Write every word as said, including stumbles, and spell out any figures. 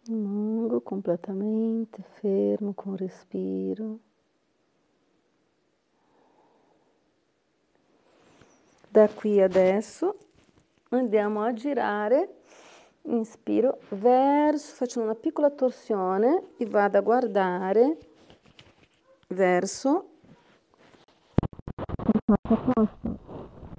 Rimango completamente fermo con respiro. Da qui adesso andiamo a girare, inspiro verso, faccio una piccola torsione e vado a guardare verso il fatto opposto.